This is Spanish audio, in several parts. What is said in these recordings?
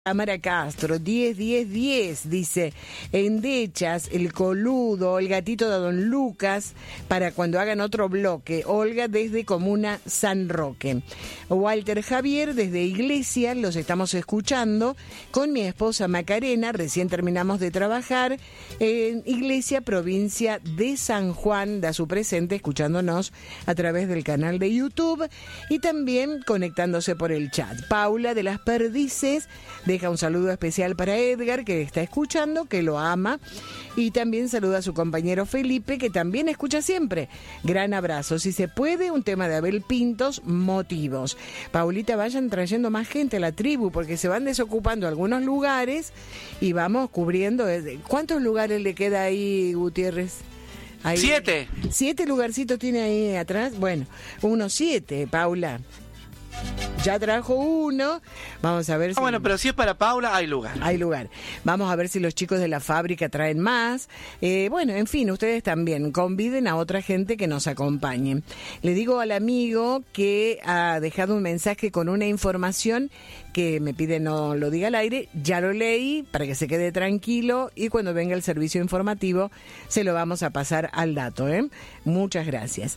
Tamara Castro, 10, dice, endechas, el coludo, el gatito de Don Lucas, para cuando hagan otro bloque. Olga desde Comuna San Roque. Walter Javier desde Iglesia, los estamos escuchando, con mi esposa Macarena, recién terminamos de trabajar en Iglesia, provincia de San Juan, da su presente, escuchándonos a través del canal de YouTube y también conectándose por el chat. Paula de las Perdices deja un saludo especial para Edgar, que está escuchando, que lo ama, y también saluda a su compañero Felipe, que también escucha siempre. Gran abrazo. Si se puede, un tema de Abel Pintos, Motivos. Paulita, vayan trayendo más gente a la tribu, porque se van desocupando algunos lugares y vamos cubriendo. ¿Cuántos lugares le queda ahí, Gutiérrez? Ahí. 7. 7 lugarcitos tiene ahí atrás. Bueno, unos 7, Paula. Ya trajo uno, vamos a ver si... Bueno, pero si es para Paula, hay lugar. Hay lugar. Vamos a ver si los chicos de la fábrica traen más. Bueno, en fin, ustedes también conviden a otra gente que nos acompañe. Le digo al amigo que ha dejado un mensaje con una información que me pide no lo diga al aire, ya lo leí para que se quede tranquilo y cuando venga el servicio informativo se lo vamos a pasar al dato. Muchas gracias.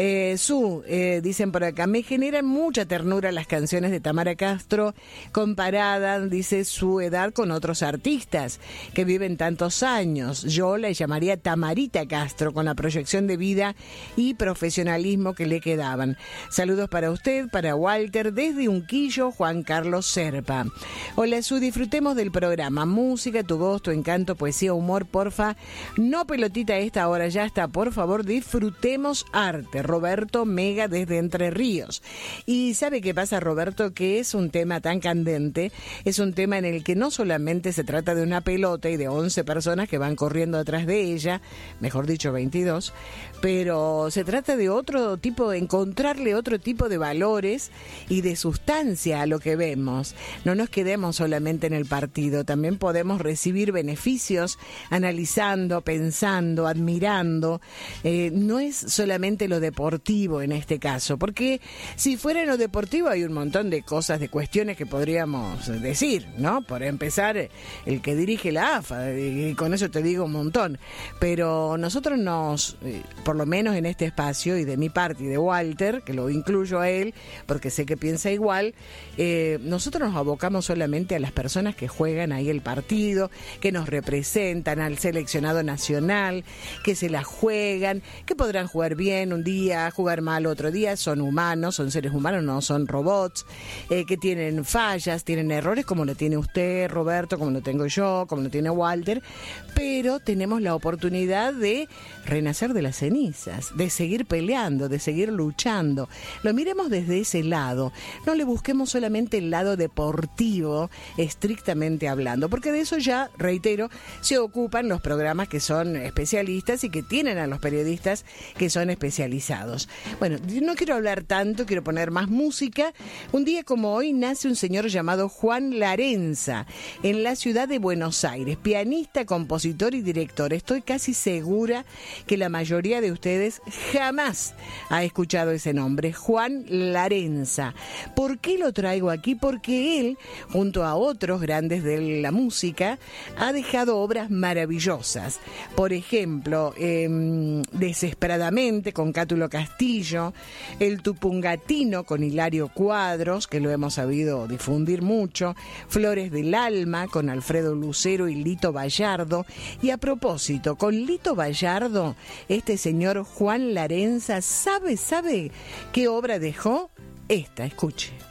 Dicen por acá, me generan mucha ternura las canciones de Tamara Castro comparadas, dice, su edad con otros artistas que viven tantos años. Yo la llamaría Tamarita Castro con la proyección de vida y profesionalismo que le quedaban. Saludos para usted, para Walter, desde Unquillo, Juan Carlos Serpa. Hola, disfrutemos del programa. Música, tu voz, tu encanto, poesía, humor, porfa. No pelotita a esta hora, ya está. Por favor, disfrutemos arte. Roberto Mega desde Entre Ríos. Y ¿sabe qué pasa, Roberto? Que es un tema tan candente, es un tema en el que no solamente se trata de una pelota y de 11 personas que van corriendo atrás de ella, mejor dicho 22, pero se trata de otro tipo, encontrarle otro tipo de valores y de sustancia a lo que vemos. No nos quedemos solamente en el partido, también podemos recibir beneficios analizando, pensando, admirando. No es solamente lo deportivo en este caso, porque si fuera en lo deportivo hay un montón de cosas, de cuestiones que podríamos decir, ¿no? Por empezar, el que dirige la AFA, y con eso te digo un montón, pero nosotros por lo menos en este espacio, y de mi parte y de Walter, que lo incluyo a él, porque sé que piensa igual, nosotros nos abocamos solamente a las personas que juegan ahí el partido, que nos representan, al seleccionado nacional, que se la juegan, que podrán jugar bien un día, jugar mal otro día, son humanos, son seres humanos, no son robots, que tienen fallas, tienen errores como lo tiene usted, Roberto, como lo tengo yo, como lo tiene Walter, pero tenemos la oportunidad de renacer de las cenizas, de seguir peleando, de seguir luchando. Lo miremos desde ese lado, no le busquemos solamente el lado deportivo, estrictamente hablando, porque de eso ya, reitero, se ocupan los programas que son especialistas y que tienen a los periodistas que son especializados. Bueno, no quiero hablar tanto, quiero poner más música. Un día como hoy nace un señor llamado Juan Larenza en la ciudad de Buenos Aires, pianista, compositor y director. Estoy casi segura que la mayoría de ustedes jamás ha escuchado ese nombre, Juan Larenza. ¿Por qué lo traigo aquí? Porque él, junto a otros grandes de la música, ha dejado obras maravillosas. Por ejemplo, Desesperadamente con Cátulo Castillo, El Tupungatino con Hilario Cuadros, que lo hemos sabido difundir mucho, Flores del Alma con Alfredo Lucero y Lito Vallardo. Y a propósito, con Lito Vallardo, este señor Juan Larenza, ¿sabe qué obra dejó? Esta, escuche.